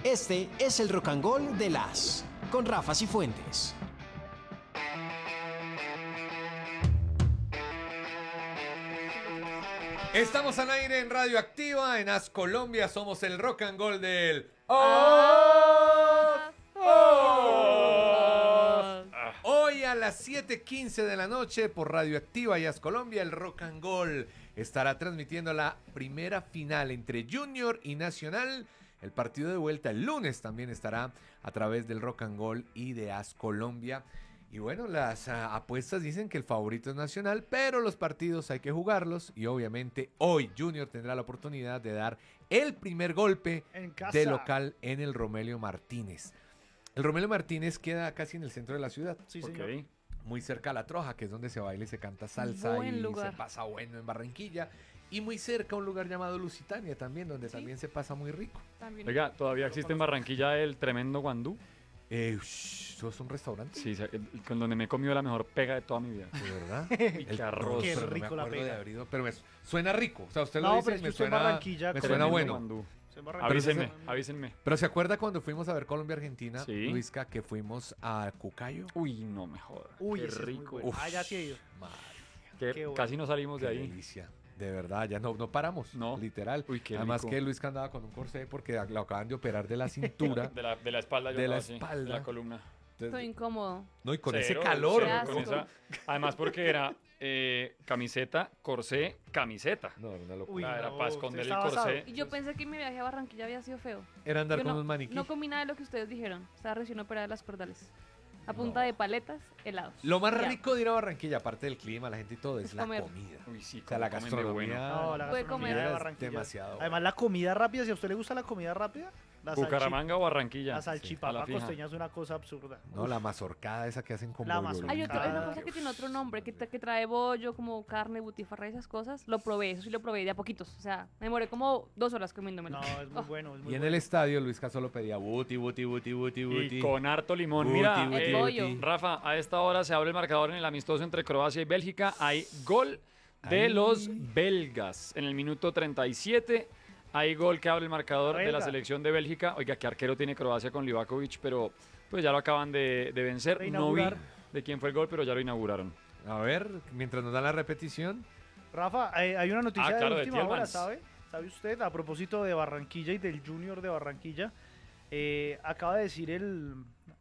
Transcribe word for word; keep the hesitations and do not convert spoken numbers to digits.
Este es el Rock and Roll de las con Rafa Cifuentes. Estamos al aire en Radio Activa, en As Colombia, somos el Rock and Roll del... ¡Oh! ¡Oh! Hoy a las siete quince de la noche por Radio Activa y As Colombia, el Rock and Roll estará transmitiendo la primera final entre Junior y Nacional. El partido de vuelta el lunes también estará a través del Rock and Roll y de As Colombia. Y bueno, las uh, apuestas dicen que el favorito es Nacional, pero los partidos hay que jugarlos. Y obviamente hoy Junior tendrá la oportunidad de dar el primer golpe de local en el Romelio Martínez. El Romelio Martínez queda casi en el centro de la ciudad. Sí, señor. Okay. Muy cerca a La Troja, que es donde se baila y se canta salsa Buen y lugar. se pasa bueno en Barranquilla. Y muy cerca un lugar llamado Lusitania también, donde Sí. también se pasa muy rico. También. Oiga, ¿todavía existe en Barranquilla el tremendo guandú? Eh, shh, ¿Eso es un restaurante? Sí, se- el- con donde me he comido la mejor pega de toda mi vida. ¿De verdad? Y qué arroz. Qué pero no me rico la acuerdo de pega. haber ido, pero me su- suena rico. O sea, usted No, lo dice pero y es me que usted en suena, Barranquilla me come suena Tremendo bueno. guandú. Se embarra- Avísenme, ese- avísenme. Pero ¿se acuerda cuando fuimos a ver Colombia-Argentina, Sí. Luisca, que fuimos a Cucayo? Uy, no me jodas. Uy, qué ese es muy rico. bueno. Uf. Ah, ya sí he ido. Madre, Que qué bueno. casi no salimos qué de ahí. delicia. De verdad, ya no, no paramos. No. Literal. Uy, qué Además rico. que Luisca andaba con un corsé porque lo acaban de operar de la cintura. De la, de la espalda. yo De la andaba así, espalda. De la columna. Estoy Entonces, incómodo. no, y con Cero, ese calor. cero, Qué con asco. esa- además porque era eh, camiseta, corsé, camiseta. No, una locura. Uy, Ah, era no, para usted esconder el estaba asado. corsé. Y yo pensé que mi viaje a Barranquilla había sido feo. Era andar Yo con no, un maniquí. no comí nada de lo que ustedes dijeron. Estaba recién operada de las cordales. A punta No. de paletas, helados. Lo más Ya. rico de ir a Barranquilla, aparte del clima, la gente y todo, es Es la comer. comida. Uy, sí, O sea, la cómo comen de gastronomía. bueno. No, la Puede gastronomía comer. de es Barranquilla. demasiado Además, buena. la comida rápida, si a usted le gusta la comida rápida, la, salchi- Bucaramanga o Barranquilla. la A salchipapa la fija. costeña es una cosa absurda. No, la mazorcada esa que hacen con La bollo. mazorcada. Hay, otro, hay una Ah, cosa que tiene otro nombre, que, tra- que trae bollo, como carne, butifarra y esas cosas. Lo probé, eso sí lo probé de a poquitos. O sea, me demoré como dos horas comiéndomelo. No, es muy Oh, bueno, es muy Y en bueno. el estadio Luisca solo pedía buti, buti, buti, buti, buti. Y con harto limón. Buti, Mira, buti, eh, El bollo. buti. Rafa, a esta hora se abre el marcador en el amistoso entre Croacia y Bélgica. Hay gol de Ay. los belgas. En el minuto treinta y siete hay gol que abre el marcador de la Belga. selección de Bélgica. Oiga, qué arquero tiene Croacia con Livakovic, pero pues ya lo acaban de, de vencer. No vi Reinaugurar. de quién fue el gol, pero ya lo inauguraron. A ver, mientras nos dan la repetición. Rafa, hay, hay una noticia Ah, claro, de de última hora, Tielemans. ¿sabe? ¿Sabe usted? A propósito de Barranquilla y del Junior de Barranquilla, eh, acaba de decir el,